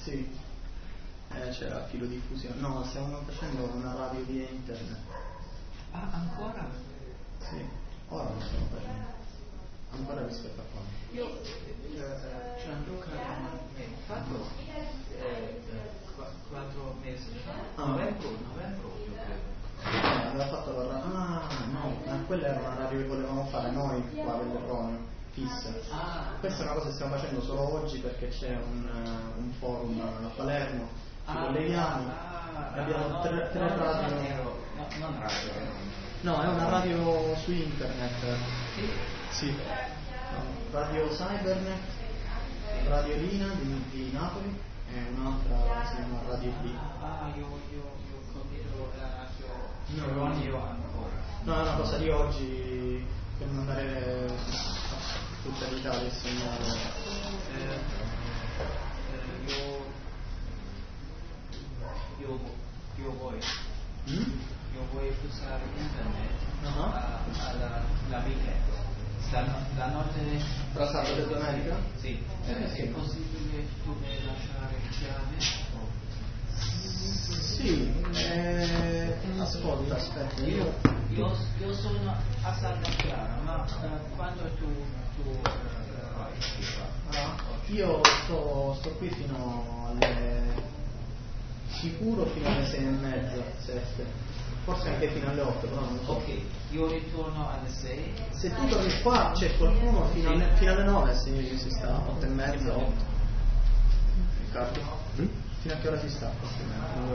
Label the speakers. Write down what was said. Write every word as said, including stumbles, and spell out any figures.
Speaker 1: Sì, eh, c'era filo diffusione. No, stiamo facendo una radio via internet.
Speaker 2: Ah, ancora?
Speaker 1: Sì, ora lo stiamo facendo. Ancora rispetto a quando?
Speaker 2: Io, eh, Gianluca, mi ho fatto eh, quattro mesi fa,
Speaker 1: Ah.
Speaker 2: novembre, novembre, io credo.
Speaker 1: Eh, aveva fatto la radio. Ah, no, ma quella era una radio che volevamo fare noi qua del Ronio, fissa.
Speaker 2: Ah,
Speaker 1: Questa è una cosa che stiamo facendo solo oggi perché c'è un, uh, un forum a Palermo, ci
Speaker 2: ah,
Speaker 1: colleghiamo,
Speaker 2: ah,
Speaker 1: abbiamo
Speaker 2: no,
Speaker 1: tre, tre
Speaker 2: no,
Speaker 1: radio.
Speaker 2: Non, ero, no, non radio, ero.
Speaker 1: No, è una radio su internet.
Speaker 2: Sì?
Speaker 1: Sì. Radio Cybernet, Radio Lina di, di Napoli e un'altra si chiama Radio B.
Speaker 2: Ah, io, io, io ho capito la radio
Speaker 1: No,
Speaker 2: Ronio ancora.
Speaker 1: No, è una cosa di oggi per mandare a tutta l'Italia il segnale.
Speaker 2: Eh, eh, io, io, io voglio,
Speaker 1: Mm?
Speaker 2: io voglio usare internet
Speaker 1: Uh-huh.
Speaker 2: a- alla la weekend. La, la notte
Speaker 1: Tra sabato e domenica?
Speaker 2: Sì.
Speaker 1: Eh,
Speaker 2: Eh,
Speaker 1: sì.
Speaker 2: È possibile tu mi lasciare chiave? O-
Speaker 1: Sì, eh, ascolta, aspetta, io...
Speaker 2: Io, io sono a Santa Chiara, ma eh, quando tu, tu eh, vai di qua?
Speaker 1: Ah, io sto, sto qui fino alle... sicuro fino alle sei e mezza, sette. Forse anche fino alle otto, però non lo so.
Speaker 2: Ok, io ritorno alle sei.
Speaker 1: Se tu torni qua c'è qualcuno fino alle, fino alle nove, si, si sta, otto e mezza, otto. Riccardo? Fino a che ora si sta? otto e mezza.